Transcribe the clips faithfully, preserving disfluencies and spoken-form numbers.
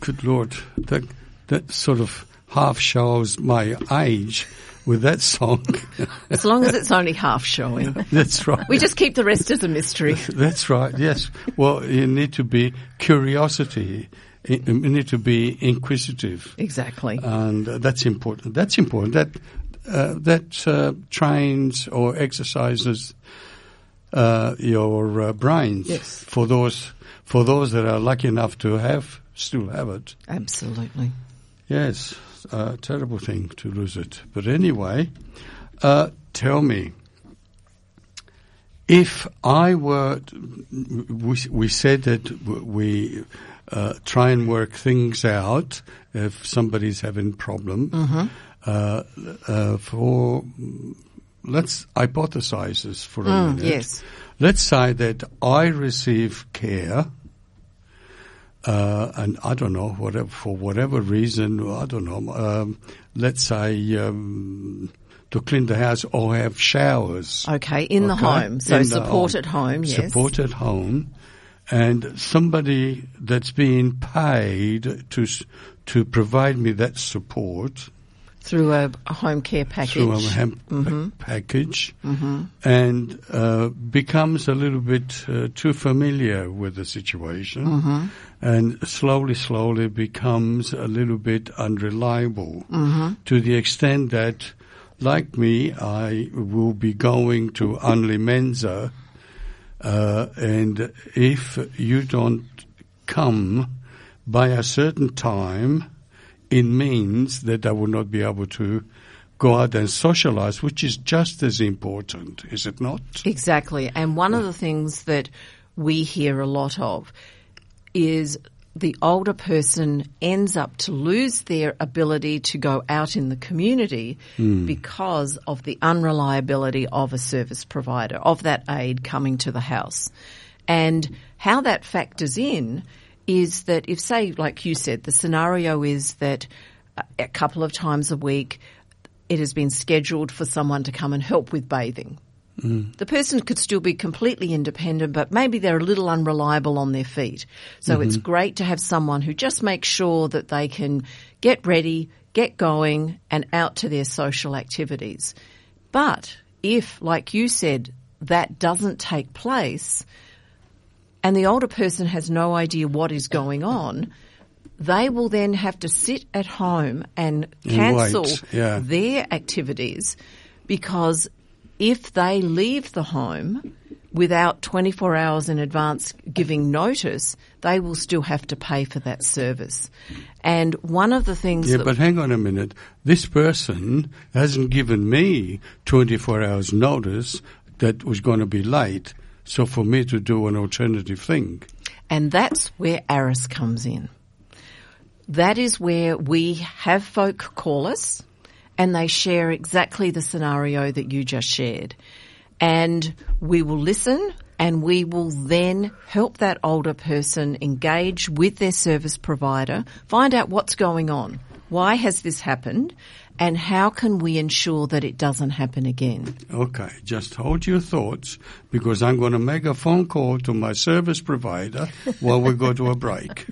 good Lord, that that sort of half shows my age with that song. As long as it's only half showing. That's right. We just keep the rest as a mystery. That's right, yes. Well, you need to be curiosity. You need to be inquisitive. Exactly. And uh, that's important. That's important. That, uh, that uh, trains or exercises uh, your uh, brains. Yes. For those, for those that are lucky enough to have, still have it. Absolutely. Yes. A terrible thing to lose it. But anyway, uh, tell me, if I were, we, we said that we uh, try and work things out if somebody's having a problem. Mm-hmm. Uh, uh, for, let's hypothesize this for a mm, minute. Yes. Let's say that I receive care. Uh, and I don't know, whatever, for whatever reason, I don't know, um, let's say, um, to clean the house or have showers. Okay, in the okay? home. So in support home. at home, yes. Support at home. And somebody that's being paid to, to provide me that support. Through a, a home care package. Through a home mm-hmm. package. Mm-hmm. And, uh, becomes a little bit uh, too familiar with the situation. Mm-hmm. And slowly, slowly becomes a little bit unreliable mm-hmm. to the extent that, like me, I will be going to Only Mensa, uh, and if you don't come by a certain time, it means that I will not be able to go out and socialize, which is just as important, is it not? Exactly. And one of the things that we hear a lot of is the older person ends up to lose their ability to go out in the community mm. because of the unreliability of a service provider, of that aid coming to the house. And how that factors in is that if, say, like you said, the scenario is that a couple of times a week it has been scheduled for someone to come and help with bathing. Mm. The person could still be completely independent, but maybe they're a little unreliable on their feet. So mm-hmm. it's great to have someone who just makes sure that they can get ready, get going, and out to their social activities. But if, like you said, that doesn't take place and the older person has no idea what is going on, they will then have to sit at home and cancel yeah. their activities, because if they leave the home without twenty-four hours in advance giving notice, they will still have to pay for that service. And one of the things Yeah, that but hang on a minute. This person hasn't given me twenty-four hours notice that was going to be late, so for me to do an alternative thing. And that's where Aris comes in. That is where we have folk call us and they share exactly the scenario that you just shared. And we will listen and we will then help that older person engage with their service provider, find out what's going on. Why has this happened? And how can we ensure that it doesn't happen again? Okay, just hold your thoughts, because I'm going to make a phone call to my service provider while we go to a break.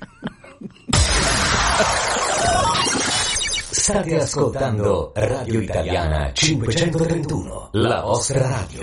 State ascoltando Radio Italiana cinquecentotrentuno, la vostra radio.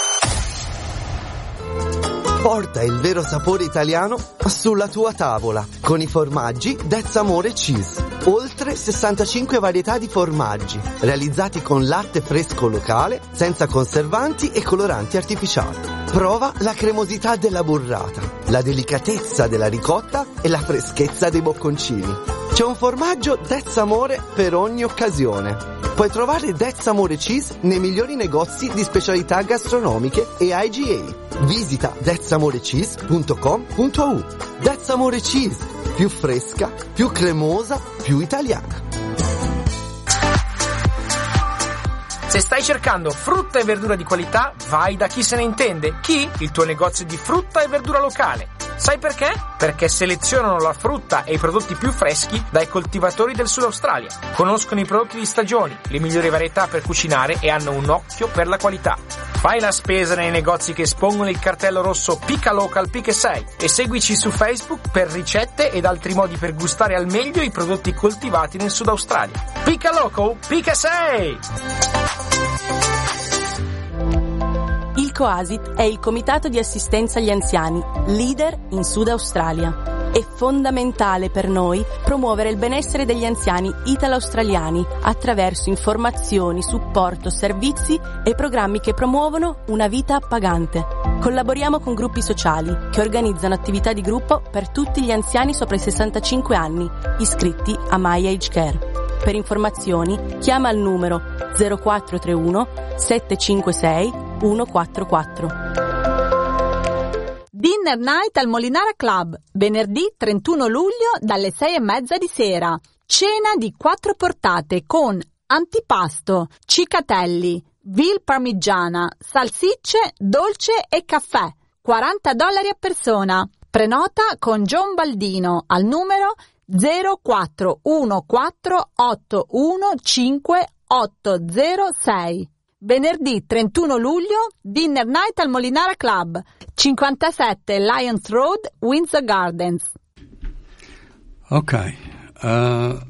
Porta il vero sapore italiano sulla tua tavola con i formaggi That's Amore Cheese. Oltre sessantacinque varietà di formaggi realizzati con latte fresco locale, senza conservanti e coloranti artificiali. Prova la cremosità della burrata, la delicatezza della ricotta e la freschezza dei bocconcini. C'è un formaggio That's Amore per ogni occasione. Puoi trovare That's Amore Cheese nei migliori negozi di specialità gastronomiche e I G A. Visita that's amore cheese punto com punto u. That's Amore Cheese, più fresca, più cremosa, più italiana. Se stai cercando frutta e verdura di qualità, vai da Chi se ne intende. Chi? Il tuo negozio di frutta e verdura locale. Sai perché? Perché selezionano la frutta e i prodotti più freschi dai coltivatori del Sud Australia. Conoscono i prodotti di stagione, le migliori varietà per cucinare e hanno un occhio per la qualità. Fai la spesa nei negozi che espongono il cartello rosso Picca Local P sei e seguici su Facebook per ricette ed altri modi per gustare al meglio i prodotti coltivati nel Sud Australia. Picca Local P sei! Il COASIT è il Comitato di Assistenza agli Anziani, leader in Sud Australia. È fondamentale per noi promuovere il benessere degli anziani italo-australiani attraverso informazioni, supporto, servizi e programmi che promuovono una vita appagante. Collaboriamo con gruppi sociali che organizzano attività di gruppo per tutti gli anziani sopra i sessantacinque anni, iscritti a My Age Care. Per informazioni chiama il numero zero quattro tre uno sette cinque sei uno quattro quattro. Dinner Night al Molinara Club, venerdì trentuno luglio dalle sei e mezza di sera. Cena di quattro portate con antipasto, cicatelli, veal parmigiana, salsicce, dolce e caffè. quaranta dollari a persona. Prenota con John Baldino al numero zero quattro uno quattro otto uno cinque otto zero sei. Venerdì trentuno luglio, Dinner Night al Molinara Club, cinquantasette Lions Road, Windsor Gardens. Ok, uh,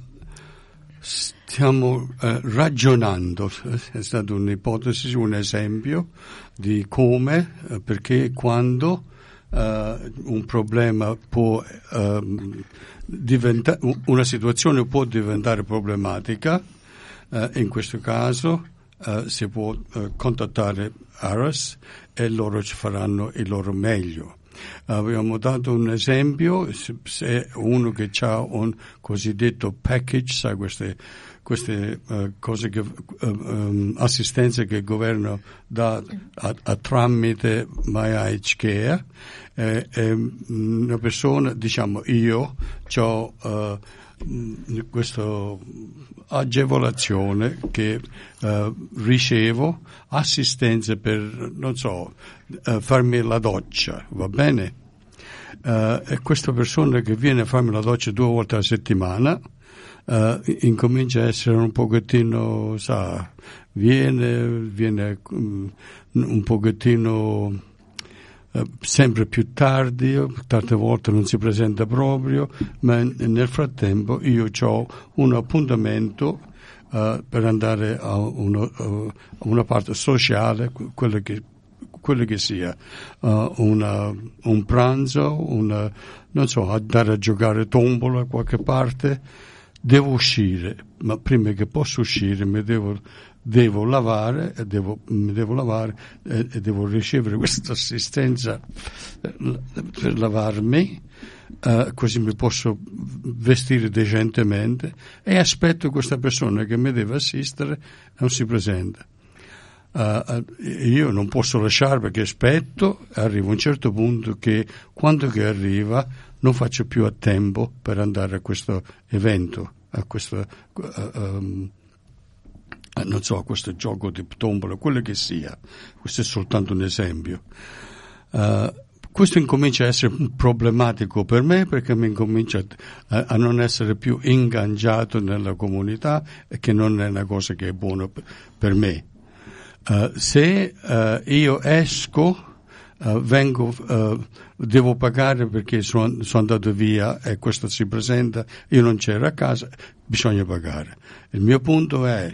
stiamo uh, ragionando, è stata un'ipotesi, un esempio di come, uh, perché e quando uh, un problema può uh, diventare, una situazione può diventare problematica, uh, in questo caso Uh, si può uh, contattare Aras e loro ci faranno il loro meglio. Uh, abbiamo dato un esempio, se, se uno che ha un cosiddetto package, sa queste, queste uh, cose che, uh, um, assistenze che il governo dà a, a tramite My Age Care, eh, eh, una persona, diciamo io, ho uh, questa agevolazione che uh, ricevo assistenze per, non so, uh, farmi la doccia, va bene? Uh, e questa persona che viene a farmi la doccia due volte alla settimana uh, incomincia a essere un pochettino, sa, viene, viene um, un pochettino Uh, sempre più tardi, tante volte non si presenta proprio, ma nel frattempo io ho un appuntamento uh, per andare a, uno, uh, a una parte sociale, quello che, quello che sia, uh, una, un pranzo, una, non so, andare a giocare tombola a qualche parte, devo uscire, ma prima che posso uscire mi devo devo lavare e devo, mi devo lavare e, e devo ricevere questa assistenza per lavarmi, uh, così mi posso vestire decentemente, e aspetto questa persona che mi deve assistere, non si presenta. Uh, io non posso lasciare perché aspetto, arriva un certo punto che quando che arriva non faccio più a tempo per andare a questo evento, a questo uh, um, non so, questo gioco di tombola, quello che sia. Questo è soltanto un esempio. Uh, questo incomincia a essere problematico per me, perché mi incomincia a, a non essere più ingaggiato nella comunità, e che non è una cosa che è buona per, per me. Uh, se uh, io esco, uh, vengo, uh, devo pagare perché sono, sono andato via e questo si presenta, io non c'ero a casa, bisogna pagare. Il mio punto è: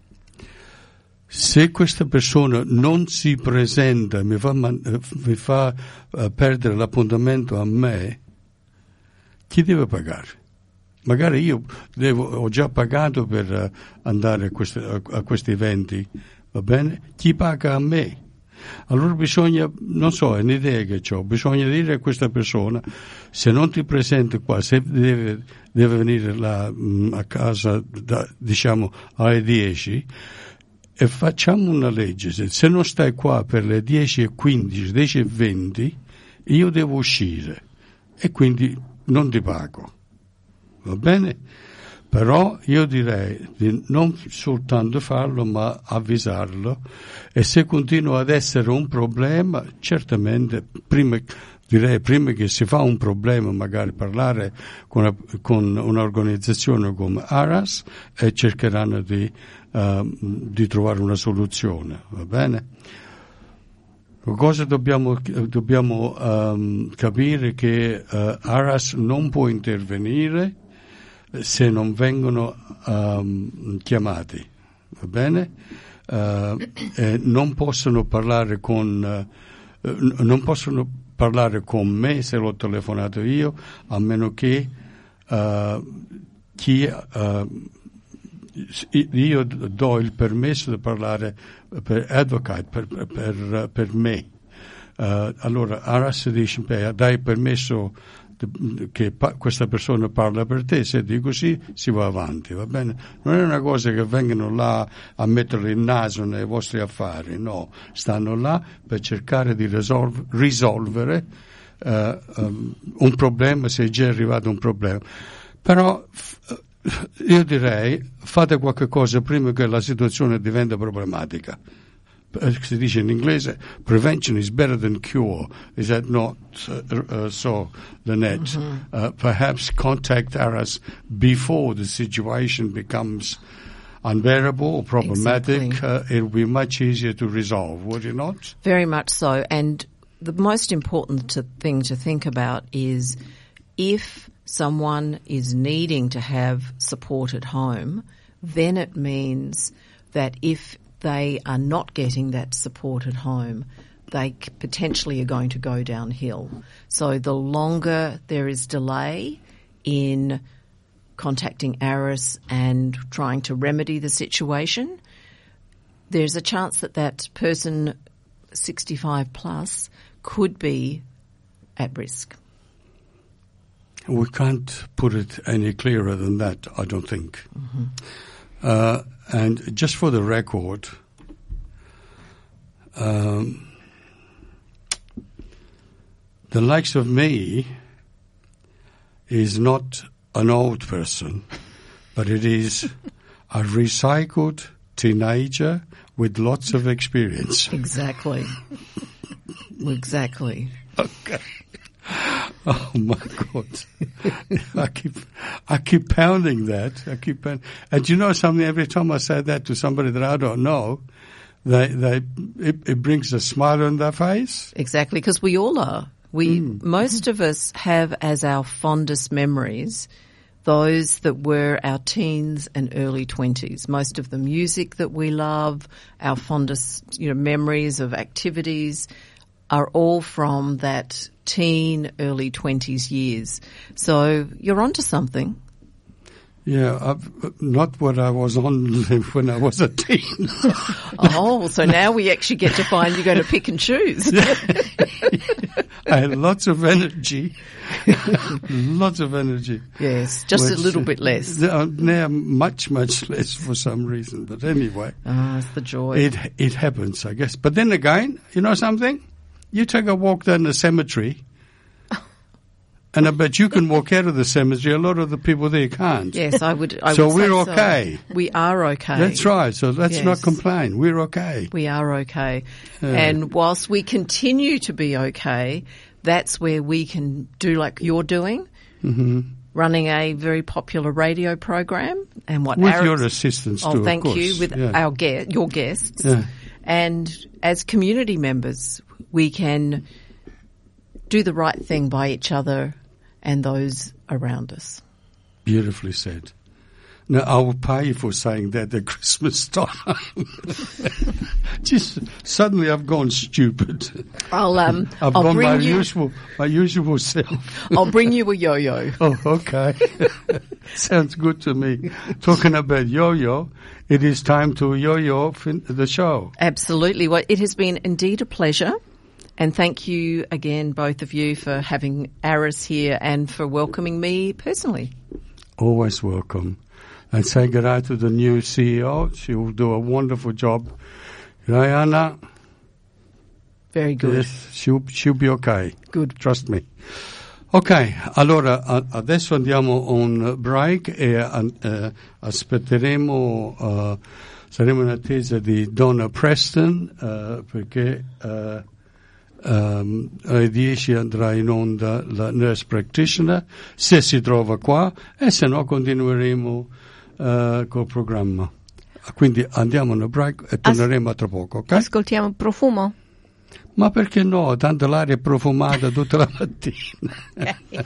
se questa persona non si presenta, mi fa, mi fa uh, perdere l'appuntamento a me, chi deve pagare? Magari io devo, ho già pagato per uh, andare a, queste, a, a questi eventi, va bene? Chi paga a me? Allora bisogna, non so, è un'idea che ho, bisogna dire a questa persona: se non ti presenti qua, se deve, deve venire là, mh, a casa, da, diciamo, alle dieci, e facciamo una legge: se, se non stai qua per le dieci e quindici, dieci e venti, io devo uscire e quindi non ti pago, va bene? Però io direi di non soltanto farlo, ma avvisarlo, e se continua ad essere un problema, certamente prima, direi prima che si fa un problema, magari parlare con, una, con un'organizzazione come Aras, e cercheranno di Uh, di trovare una soluzione, va bene? Cosa dobbiamo, dobbiamo um, capire che uh, Aras non può intervenire se non vengono um, chiamati, va bene? Uh, e non possono parlare con uh, non possono parlare con me se l'ho telefonato io, a meno che uh, chi uh, io do il permesso di parlare per advocate, per, per, per me. Uh, allora Aras dice, beh, dai permesso di, che pa- questa persona parla per te, se dico sì, si va avanti, va bene? Non è una cosa che vengono là a mettere il naso nei vostri affari, no, stanno là per cercare di risolv- risolvere uh, um, un problema, se è già arrivato un problema. Però f- io direi, fate qualche cosa prima che la situazione diventa problematica. Si dice in inglese, prevention is better than cure. Is that not uh, uh, so, Lynette? Mm-hmm. Uh, perhaps contact Aras before the situation becomes unbearable or problematic. Exactly. Uh, it will be much easier to resolve, would it not? Very much so. And the most important to, thing to think about is if someone is needing to have support at home, then it means that if they are not getting that support at home, they potentially are going to go downhill. So the longer there is delay in contacting Aras and trying to remedy the situation, there's a chance that that person sixty-five plus could be at risk. We can't put it any clearer than that, I don't think. Mm-hmm. Uh, and just for the record, um, the likes of me is not an old person, but it is a recycled teenager with lots of experience. Exactly. Exactly. Okay. Oh my God! I keep, I keep pounding that. I keep, pound- and you know something? Every time I say that to somebody that I don't know, they, they, it, it brings a smile on their face. Exactly, because we all are. We, mm. most of us have as our fondest memories those that were our teens and early twenties. Most of the music that we love, our fondest, you know, memories of activities are all from that teen, early twenties years. So you're onto something. Yeah, I've, not what I was on when I was a teen. Oh, so now we actually get to find you're going to pick and choose. I had lots of energy. Lots of energy. Yes, just Which, a little bit less. Uh, now much, much less for some reason. But anyway. Ah, oh, it's the joy. It, it happens, I guess. But then again, you know something? You take a walk down the cemetery, and I bet you can walk out of the cemetery. A lot of the people there can't. Yes, I would. I so would we're say okay. So. We are okay. That's right. So let's yes. not complain. We're okay. We are okay. Yeah. And whilst we continue to be okay, that's where we can do like you're doing, mm-hmm. running a very popular radio program, and what with Aras, your assistance oh, too. Oh, thank of course. you with yeah. our guest, your guests, yeah. and as community members, we can do the right thing by each other and those around us. Beautifully said. Now, I will pay you for saying that at Christmas time. Just suddenly I've gone stupid. I'll um, I've I'll gone bring my you, usual my usual self. I'll bring you a yo-yo. Oh, okay. Sounds good to me. Talking about yo-yo, it is time to yo-yo fin- the show. Absolutely. Well, it has been indeed a pleasure. And thank you again, both of you, for having Aras here and for welcoming me personally. Always welcome. And say goodbye to the new C E O. She will do a wonderful job. Diana. Very good. Yes, she'll, she'll be okay. Good. Trust me. Ok, allora adesso andiamo a un break e uh, aspetteremo, uh, saremo in attesa di Donna Preston uh, perché uh, Um, alle dieci andrà in onda la Nurse Practitioner, se si trova qua, e se no continueremo uh, col programma. Quindi andiamo a break e torneremo As- tra poco, ok? Ascoltiamo Profumo. Ma perché no? Tanto l'aria è profumata tutta la mattina.